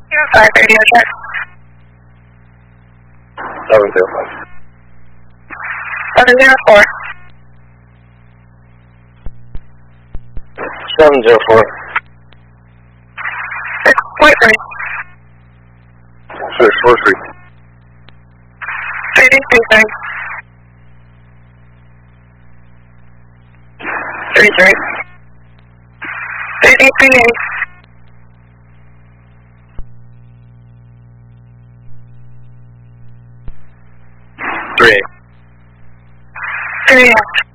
530 check. 705. 704. 704. 6.3. 643. 33. 33. 33. 3. 3.